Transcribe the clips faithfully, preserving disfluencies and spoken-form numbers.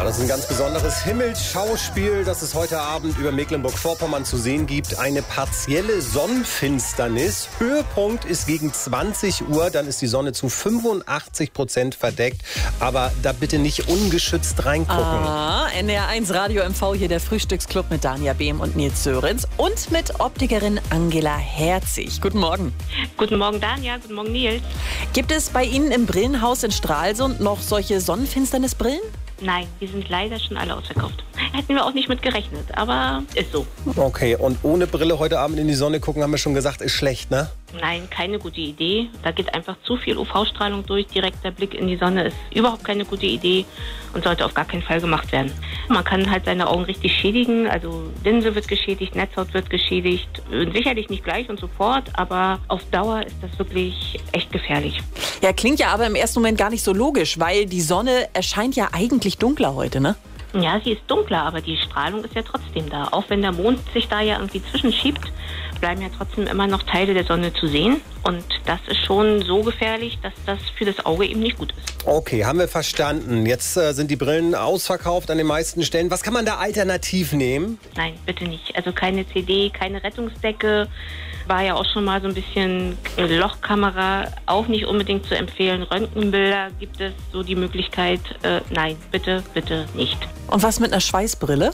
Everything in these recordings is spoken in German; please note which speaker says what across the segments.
Speaker 1: das ist ein ganz besonderes Himmelsschauspiel, das es heute Abend über Mecklenburg-Vorpommern zu sehen gibt. Eine partielle Sonnenfinsternis. Höhepunkt ist gegen zwanzig Uhr, dann ist die Sonne zu fünfundachtzig Prozent verdeckt. Aber da bitte nicht ungeschützt reingucken.
Speaker 2: Ah, N D R eins Radio M V, hier der Frühstücksclub mit Danja Behm und Nils Sörenz und mit Optikerin Angela Herzig. Guten Morgen.
Speaker 3: Guten Morgen, Danja. Guten Morgen, Nils.
Speaker 2: Gibt es bei Ihnen im Brillenhaus in Stralsund noch solche Sonnenfinsternisbrillen?
Speaker 3: Nein, die sind leider schon alle ausverkauft. Hätten wir auch nicht mit gerechnet, aber ist so.
Speaker 1: Okay, und ohne Brille heute Abend in die Sonne gucken, haben wir schon gesagt, ist schlecht, ne?
Speaker 3: Nein, keine gute Idee. Da geht einfach zu viel U V-Strahlung durch. Direkter Blick in die Sonne ist überhaupt keine gute Idee und sollte auf gar keinen Fall gemacht werden. Man kann halt seine Augen richtig schädigen. Also Linse wird geschädigt, Netzhaut wird geschädigt. Sicherlich nicht gleich und sofort, aber auf Dauer ist das wirklich echt gefährlich.
Speaker 2: Ja, klingt ja aber im ersten Moment gar nicht so logisch, weil die Sonne erscheint ja eigentlich dunkler heute, ne?
Speaker 3: Ja, sie ist dunkler, aber die Strahlung ist ja trotzdem da. Auch wenn der Mond sich da ja irgendwie zwischenschiebt, bleiben ja trotzdem immer noch Teile der Sonne zu sehen. Und das ist schon so gefährlich, dass das für das Auge eben nicht gut ist.
Speaker 1: Okay, haben wir verstanden. Jetzt äh, sind die Brillen ausverkauft an den meisten Stellen. Was kann man da alternativ nehmen?
Speaker 3: Nein, bitte nicht. Also keine C D, keine Rettungsdecke. War ja auch schon mal so ein bisschen Lochkamera, auch nicht unbedingt zu empfehlen. Röntgenbilder gibt es so die Möglichkeit. Äh, nein, bitte, bitte nicht.
Speaker 2: Und was mit einer Schweißbrille?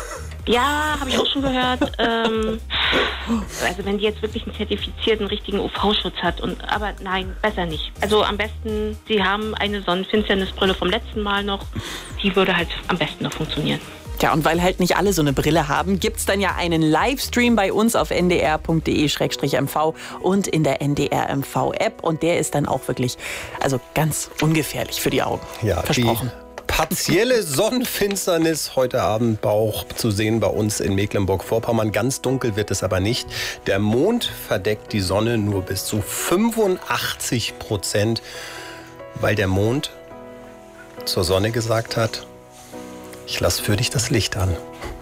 Speaker 3: Ja, habe ich auch schon gehört. ähm, also wenn die jetzt wirklich einen zertifizierten, richtigen U V-Schutz hat. Und, aber nein, besser nicht. Also am besten, Sie haben eine Sonnenfinsternisbrille vom letzten Mal noch. Die würde halt am besten noch funktionieren.
Speaker 2: Tja, und weil halt nicht alle so eine Brille haben, gibt's dann ja einen Livestream bei uns auf n d r punkt d e slash m v und in der N D R M V-App. Und der ist dann auch wirklich, also ganz ungefährlich für die Augen.
Speaker 1: Ja,
Speaker 2: versprochen.
Speaker 1: Partielle Sonnenfinsternis heute Abend auch zu sehen bei uns in Mecklenburg-Vorpommern. Ganz dunkel wird es aber nicht. Der Mond verdeckt die Sonne nur bis zu fünfundachtzig Prozent, weil der Mond zur Sonne gesagt hat: Ich lasse für dich das Licht an.